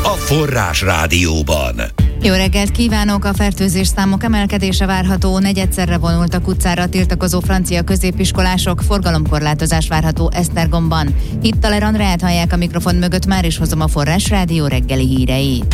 a Forrás Rádióban. Jó reggelt kívánok! A fertőzés számok emelkedése várható, negyedszerre vonultak utcára a tiltakozó francia középiskolások, forgalomkorlátozás várható Esztergomban. Hittaler Andrát hallják a mikrofon mögött, már is hozom a Forrás Rádió reggeli híreit.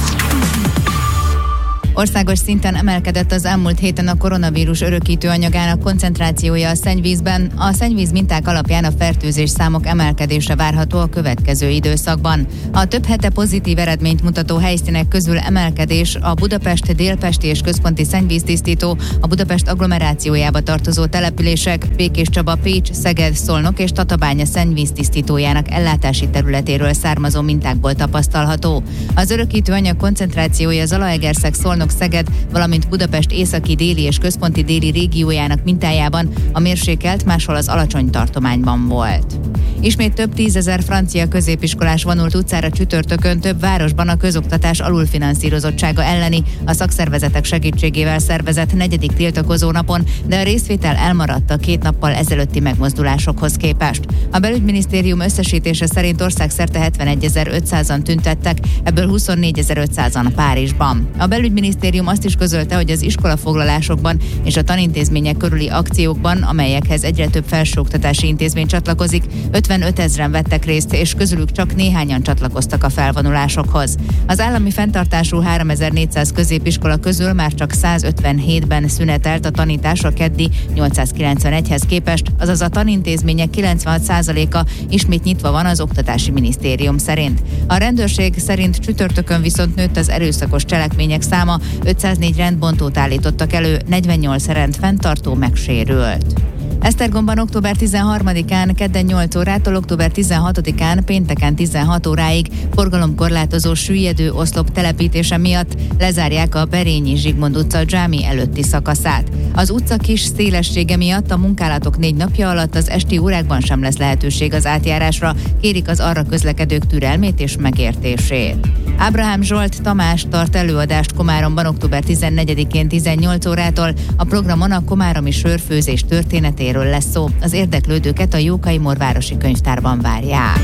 Országos szinten emelkedett az elmúlt héten a koronavírus örökítő anyagának koncentrációja a szennyvízben. A szennyvíz minták alapján a fertőzés számok emelkedése várható a következő időszakban. A több hete pozitív eredményt mutató helyszínek közül emelkedés a Budapest, Délpesti és Központi Szennyvíztisztító, a Budapest agglomerációjába tartozó települések, Békéscsaba, Pécs, Szeged, Szolnok és Tatabánya szennyvíztisztítójának ellátási területéről származó mintákból tapasztalható. Az örökítő anyag koncentrációja Zalaegerszeg, Szolnok, Szeged, valamint Budapest északi, déli és központi déli régiójának mintájában a mérsékelt, máshol az alacsony tartományban volt. Ismét több tízezer francia középiskolás vonult utcára csütörtökön több városban a közoktatás alulfinanszírozottsága elleni, a szakszervezetek segítségével szervezett 4. tiltakozó napon, de a részvétel elmaradt a 2 nappal ezelőtti megmozdulásokhoz képest. A belügyminisztérium összesítése szerint országszerte 71.500-an tüntettek, ebből 24.500-an Párizsban. A belügyminisztérium azt is közölte, hogy az iskolafoglalásokban és a tanintézmények körüli akciókban, amelyekhez egyre több felsőoktatási intézmény csatlakozik, 55 000 vettek részt, és közülük csak néhányan csatlakoztak a felvonulásokhoz. Az állami fenntartású 3400 középiskola közül már csak 157-ben szünetelt a tanítás a keddi 891-hez képest, azaz a tanintézmények 96%-a ismét nyitva van az Oktatási Minisztérium szerint. A rendőrség szerint csütörtökön viszont nőtt az erőszakos cselekmények száma, 504 rendbontót állítottak elő, 48 rendfenntartó megsérült. Esztergomban október 13-án kedden 8 órától október 16-án pénteken 16 óráig forgalomkorlátozó süllyedő oszlop telepítése miatt lezárják a Berényi Zsigmond utca Dzsámi előtti szakaszát. Az utca kis szélessége miatt a munkálatok 4 napja alatt az esti órákban sem lesz lehetőség az átjárásra, kérik az arra közlekedők türelmét és megértését. Ábrahám Zsolt Tamás tart előadást Komáromban október 14-én 18 órától. A programon a komáromi sörfőzés történetéről lesz szó. Az érdeklődőket a Jókai-Mór városi könyvtárban várják.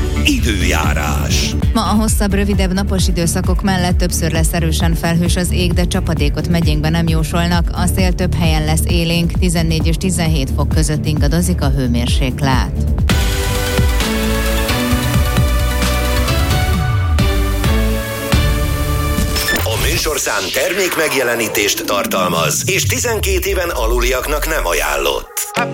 Időjárás. Ma a hosszabb, rövidebb napos időszakok mellett többször lesz erősen felhős az ég, de csapadékot megyénkben nem jósolnak. A szél több helyen lesz élénk, 14 és 17 fok között ingadozik a hőmérséklet. Műsorszám termék megjelenítést tartalmaz, és 12 éven aluliaknak nem ajánlott.